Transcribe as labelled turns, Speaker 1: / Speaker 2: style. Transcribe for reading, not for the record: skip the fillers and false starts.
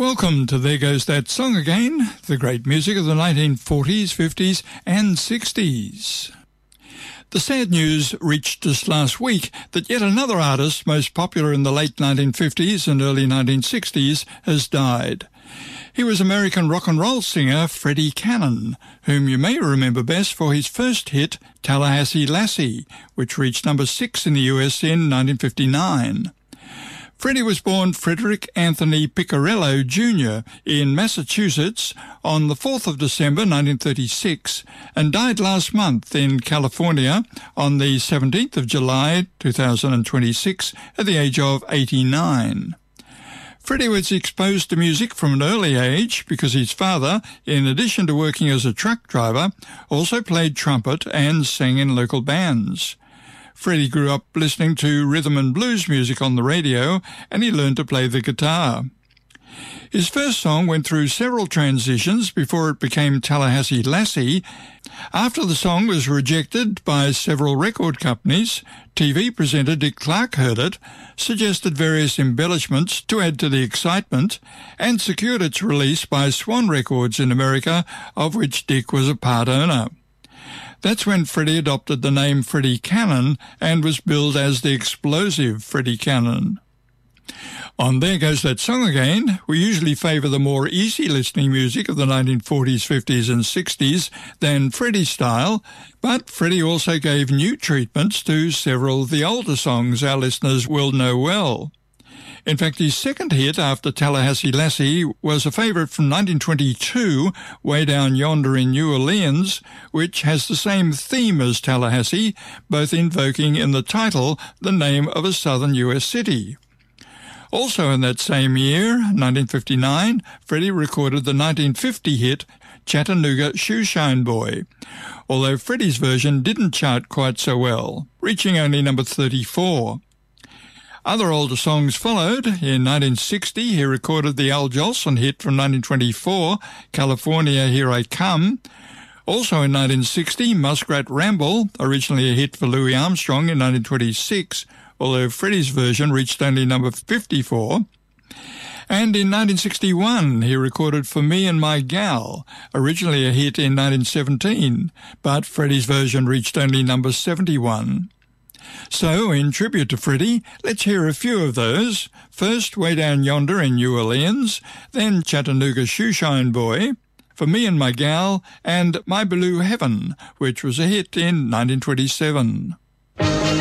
Speaker 1: Welcome to There Goes That Song Again, the great music of the 1940s, 50s and 60s. The sad news reached us last week that yet another artist most popular in the late 1950s and early 1960s has died. He was American rock and roll singer Freddie Cannon, whom you may remember best for his first hit, Tallahassee Lassie, which reached number 6 in the US in 1959. Freddie was born Frederick Anthony Piccarello Jr. in Massachusetts on the 4th of December 1936 and died last month in California on the 17th of July 2026 at the age of 89. Freddie was exposed to music from an early age because his father, in addition to working as a truck driver, also played trumpet and sang in local bands. Freddie grew up listening to rhythm and blues music on the radio, and he learned to play the guitar. His first song went through several transitions before it became Tallahassee Lassie. After the song was rejected by several record companies, TV presenter Dick Clark heard it, suggested various embellishments to add to the excitement, and secured its release by Swan Records in America, of which Dick was a part owner. That's when Freddie adopted the name Freddie Cannon and was billed as the explosive Freddie Cannon. On There Goes That Song Again, we usually favour the more easy-listening music of the 1940s, 50s and 60s than Freddie's style, but Freddie also gave new treatments to several of the older songs our listeners will know well. In fact, his second hit after Tallahassee Lassie was a favourite from 1922, Way Down Yonder in New Orleans, which has the same theme as Tallahassee, both invoking in the title the name of a southern US city. Also in that same year, 1959, Freddie recorded the 1950 hit Chattanooga Shoeshine Boy, although Freddie's version didn't chart quite so well, reaching only number 34. Other older songs followed. In 1960, he recorded the Al Jolson hit from 1924, California, Here I Come. Also in 1960, Muskrat Ramble, originally a hit for Louis Armstrong in 1926, although Freddie's version reached only number 54. And in 1961, he recorded For Me and My Gal, originally a hit in 1917, but Freddie's version reached only number 71. So, in tribute to Freddie, let's hear a few of those. First, Way Down Yonder in New Orleans, then Chattanooga Shoeshine Boy, For Me and My Gal, and My Blue Heaven, which was a hit in 1927.